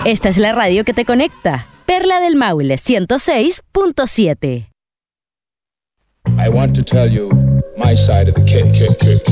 Esta es la radio que te conecta. Perla del Maule 106.7. I want to tell you my side of the case.